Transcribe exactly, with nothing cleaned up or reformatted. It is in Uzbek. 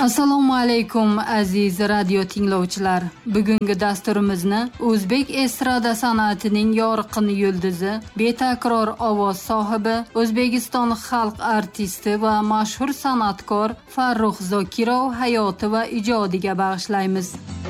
Assalomu alaykum aziz radio tinglovchilar. Bugungi dasturimizni O'zbek estrada san'atining yorqin yulduzi, betakror ovoz sohibi, O'zbekiston xalq artisti va mashhur san'atkor Farruh Zokirov hayoti va ijodiga bag'ishlaymiz.